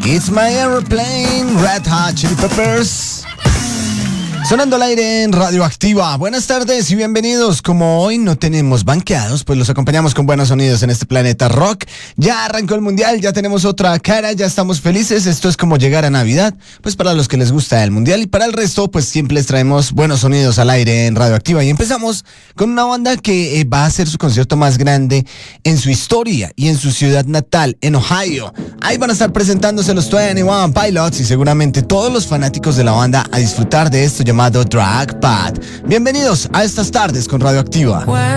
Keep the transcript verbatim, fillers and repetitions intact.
It's My Aeroplane, Red Hot Chili Peppers. Sonando al aire en Radioactiva. Buenas tardes y bienvenidos. Como hoy no tenemos banqueados, pues los acompañamos con buenos sonidos en este planeta rock. Ya arrancó el mundial, ya tenemos otra cara, ya estamos felices. Esto es como llegar a Navidad, pues para los que les gusta el mundial, y para el resto, pues siempre les traemos buenos sonidos al aire en Radioactiva. Y empezamos con una banda que eh, va a hacer su concierto más grande en su historia y en su ciudad natal, en Ohio. Ahí van a estar presentándose los veintiuno Pilots y seguramente todos los fanáticos de la banda a disfrutar de esto llamado Drag Pad. Bienvenidos a estas tardes con Radioactiva.